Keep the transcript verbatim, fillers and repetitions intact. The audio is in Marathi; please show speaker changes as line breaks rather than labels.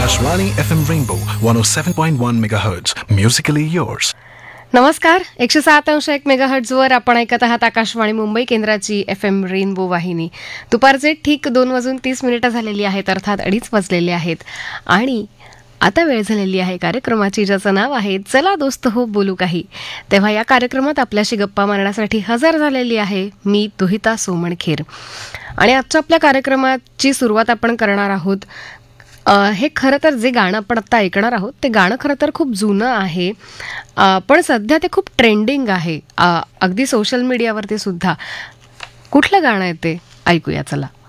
Akashvani F M Rainbow one oh seven point one megahertz. Musically yours.
नमस्कार. एकशे सात अंश एक मेगाहर्ट्झवर आपण ऐकत आहात आकाशवाणी मुंबई केंद्राची एफ एम रेनबो वाहिनी. दुपारचे ठीक दोन वाजून तीस मिनिटं झालेली आहेत, अर्थात अडीच वाजलेले आहेत आणि आता वेळ झालेली आहे कार्यक्रमाची, ज्याचं नाव आहे चला दोस्त हो बोलू काही. तेव्हा या कार्यक्रमात आपल्याशी गप्पा मारण्यासाठी हजर झालेली आहे मी तुहिता सोमणखेर. आणि आजच्या आपल्या कार्यक्रमाची सुरुवात आपण करणार आहोत. हे खरं तर जे गाणं आपण आत्ता ऐकणार आहोत ते गाणं खरं तर खूप जुनं आहे, पण सध्या ते खूप ट्रेंडिंग आहे, अगदी सोशल मीडियावरती सुद्धा. कुठलं गाणं आहे ते ऐकूया चला.